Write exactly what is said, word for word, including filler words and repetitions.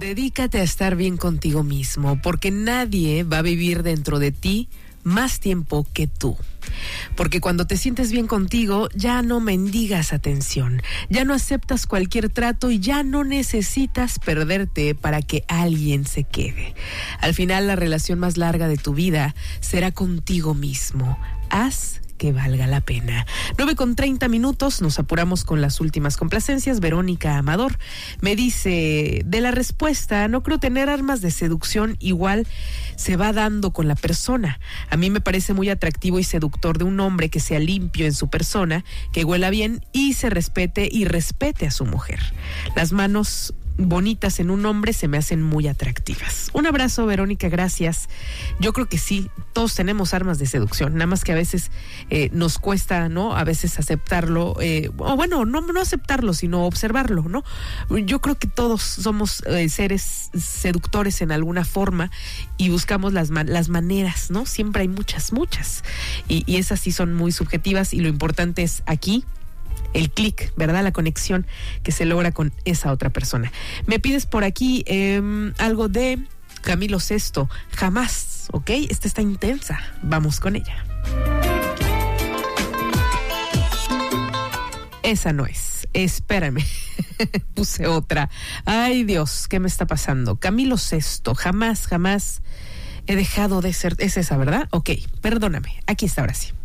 Dedícate a estar bien contigo mismo, porque nadie va a vivir dentro de ti más tiempo que tú. Porque cuando te sientes bien contigo, ya no mendigas atención, ya no aceptas cualquier trato y ya no necesitas perderte para que alguien se quede. Al final, la relación más larga de tu vida será contigo mismo. Haz que valga la pena. nueve con treinta minutos, nos apuramos con las últimas complacencias. Verónica Amador me dice, de la respuesta, no creo tener armas de seducción, igual se va dando con la persona. A mí me parece muy atractivo y seductor de un hombre que sea limpio en su persona, que huela bien y se respete y respete a su mujer. Las manos bonitas en un hombre se me hacen muy atractivas. Un abrazo, Verónica, gracias. Yo creo que sí, todos tenemos armas de seducción, nada más que a veces eh, nos cuesta, ¿no? A veces aceptarlo, eh, o bueno, no, no aceptarlo, sino observarlo, ¿no? Yo creo que todos somos eh, seres seductores en alguna forma y buscamos las, man- las maneras, ¿no? Siempre hay muchas, muchas. Y, y esas sí son muy subjetivas y lo importante es aquí el clic, ¿verdad? La conexión que se logra con esa otra persona. Me pides por aquí eh, algo de Camilo Sesto, Jamás, ¿ok? Esta está intensa. Vamos con ella. Esa no es. Espérame. Puse otra. Ay, Dios, ¿qué me está pasando? Camilo Sesto, Jamás, jamás he dejado de ser. Es esa, ¿verdad? Ok, perdóname. Aquí está, ahora sí.